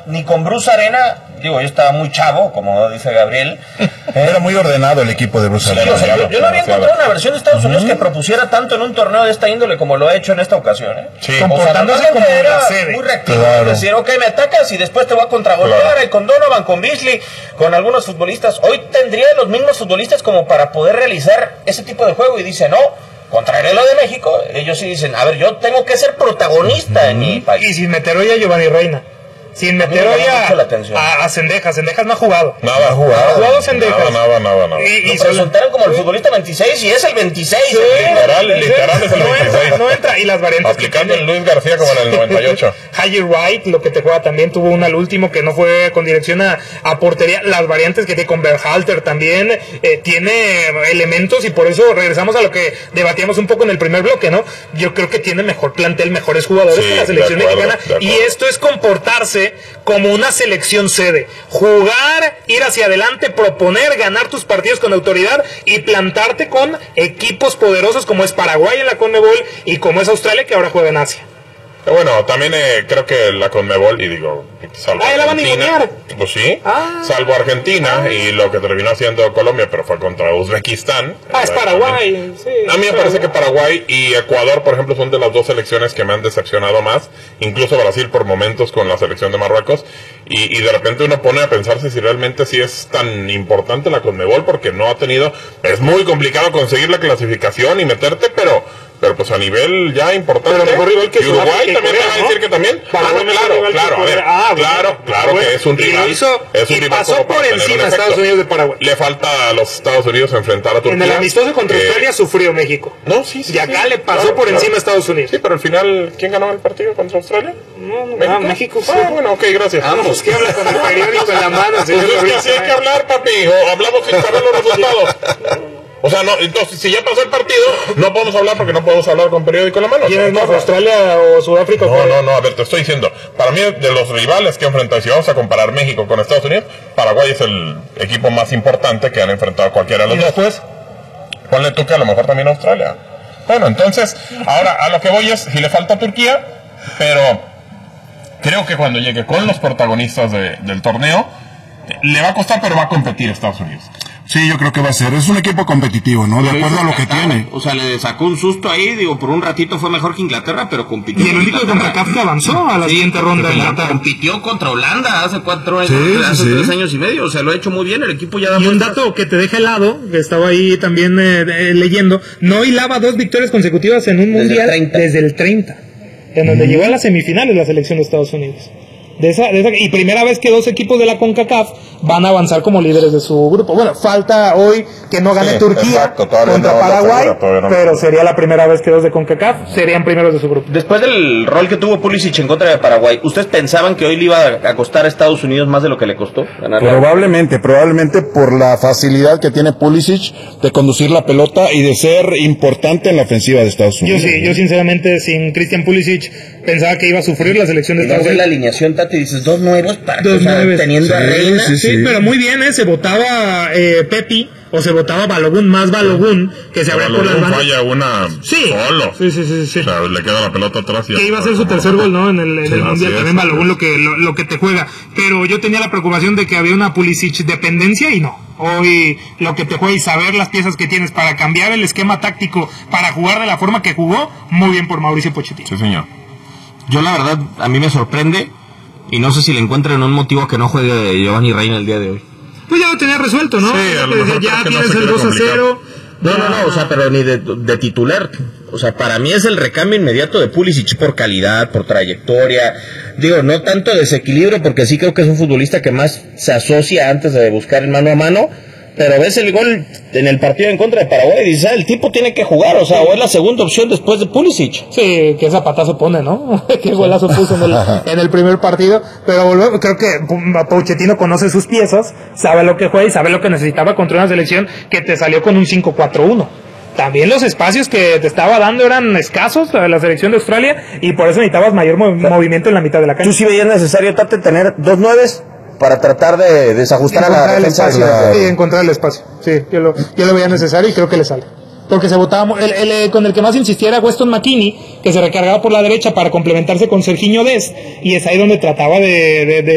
ni con Bruce Arena, digo, yo estaba muy chavo, como dice Gabriel. Era muy ordenado el equipo de Bruce Arena. O sea, yo no había encontrado una versión de Estados Unidos que propusiera tanto en un torneo de esta índole como lo ha hecho en esta ocasión. Sí. Comportándose como era muy reactivo. Claro. Es decir, ok, me atacas y después te voy a contragolpear. Claro. Y con Donovan, con Beasley, con algunos futbolistas. Hoy tendría los mismos futbolistas como para poder realizar ese tipo de juego. Y dice, no, contrario a lo de México, ellos sí dicen, a ver, yo tengo que ser protagonista en mi país. Y sin meter hoy a Giovanni Reina. Sin meter hoy a Cendejas. Cendejas no ha jugado. Nada, ha jugado Cendejas. Nada. Y se presentaron como el futbolista 26 y es el 26. Sí, literal es el 26. No entra. Y las variantes. Aplicando el Luis García como en el 98. Haji Wright, lo que te juega también, tuvo una al último que no fue con dirección a portería. Las variantes que tiene con Berhalter también tiene elementos y por eso regresamos a lo que debatíamos un poco en el primer bloque, ¿no? Yo creo que tiene mejor plantel, mejores jugadores que la selección mexicana. Y esto es comportarse como una selección sede, jugar, ir hacia adelante, proponer, ganar tus partidos con autoridad y plantarte con equipos poderosos como es Paraguay en la CONMEBOL y como es Australia que ahora juega en Asia. Bueno, también creo que la CONMEBOL, y digo, salvo la van a Argentina, pues sí, salvo Argentina y lo que terminó haciendo Colombia, pero fue contra Uzbekistán. Es Paraguay, sí. A mí me parece que Paraguay y Ecuador, por ejemplo, son de las dos selecciones que me han decepcionado más, incluso Brasil por momentos con la selección de Marruecos, y de repente uno pone a pensarse si realmente sí es tan importante la CONMEBOL, porque no ha tenido, es muy complicado conseguir la clasificación y meterte, pero pues a nivel ya importante. Pero mejor rival que y Uruguay que también Corea, me va a decir que también. Claro que es un rival. Y pasó por encima a Estados Unidos de Paraguay. Le falta a los Estados Unidos enfrentar a Turquía. En el amistoso contra Australia sufrió México. No, sí. Y acá le pasó por encima a Estados Unidos. Sí, pero al final, ¿quién ganó el partido contra Australia? México. Bueno, ok, gracias. Vamos, ¿qué habla con el periódico en la mano, señor? Pues es que así hay que hablar, papi. O hablamos sin saber los resultados. O sea, no, entonces, si ya pasó el partido, no podemos hablar porque no podemos hablar con periódico en la mano. ¿Quién es más, Australia o Sudáfrica? No, a ver, te estoy diciendo, para mí, de los rivales que he enfrentado, si vamos a comparar México con Estados Unidos, Paraguay es el equipo más importante que han enfrentado cualquiera de los dos. Después, ponle tú que a lo mejor también Australia. Bueno, entonces, ahora, a lo que voy es, si le falta a Turquía, pero creo que cuando llegue con los protagonistas del torneo, le va a costar, pero va a competir Estados Unidos. Sí, yo creo que va a ser. Es un equipo competitivo, ¿no? De acuerdo a lo que tiene. O sea, le sacó un susto ahí, digo, por un ratito fue mejor que Inglaterra, pero compitió. Y el único de CONCACAF que avanzó a la siguiente ronda. Compitió contra Holanda hace 4 años, hace 3 años y medio. O sea, lo ha hecho muy bien, el equipo ya da. Y un dato que te deja helado, que estaba ahí también leyendo, no hilaba 2 victorias consecutivas en un mundial desde el 30, en donde llegó a las semifinales la selección de Estados Unidos. Y primera vez que 2 equipos de la CONCACAF van a avanzar como líderes de su grupo. Bueno, falta hoy que no gane Turquía contra Paraguay, pero sería la primera vez que 2 de CONCACAF serían primeros de su grupo. Después del rol que tuvo Pulisic en contra de Paraguay, ¿ustedes pensaban que hoy le iba a costar a Estados Unidos más de lo que le costó ganar? Probablemente por la facilidad que tiene Pulisic de conducir la pelota y de ser importante en la ofensiva de Estados Unidos. Yo sinceramente sin Christian Pulisic pensaba que iba a sufrir la selección de Estados Unidos. La alineación, Tati, dices 2 nuevos para teniendo a Reina. Sí, pero muy bien, se votaba Pepi o se votaba Balogun, más Balogun, que se abría por las bandas. Falla una solo. Sí. O sea, le queda la pelota atrás. Que iba a ser su tercer gol, ¿no? En el Mundial también Balogun lo que te juega. Pero yo tenía la preocupación de que había una Pulisic dependencia y no. Hoy lo que te juega y saber las piezas que tienes para cambiar el esquema táctico, para jugar de la forma que jugó, muy bien por Mauricio Pochettino. Sí, señor. Yo la verdad, a mí me sorprende y no sé si le encuentran un motivo que no juegue Giovanni Reina el día de hoy. Pues ya lo tenía resuelto, ¿no? Sí, ya tienes el 2-0. No, o sea, pero ni de titular. O sea, para mí es el recambio inmediato de Pulisic por calidad, por trayectoria. Digo, no tanto desequilibrio, porque sí creo que es un futbolista que más se asocia antes de buscar el mano a mano. Pero ves el gol en el partido en contra de Paraguay y dices, el tipo tiene que jugar, o sea, o es la segunda opción después de Pulisic. Sí, que zapatazo pone, ¿no? Qué golazo puso en el primer partido. Pero creo que Pochettino conoce sus piezas, sabe lo que juega y sabe lo que necesitaba contra una selección que te salió con un 5-4-1. También los espacios que te estaba dando eran escasos, la selección de Australia, y por eso necesitabas mayor movimiento en la mitad de la cancha. ¿Tú sí veías necesario, Tate, tener 2 9s? Para tratar de desajustar a la defensa. Sí, encontrar el espacio. Sí, yo lo veía necesario y creo que le sale. Porque se votaba, con el que más insistiera Weston McKennie, que se recargaba por la derecha para complementarse con Sergiño Dest, y es ahí donde trataba de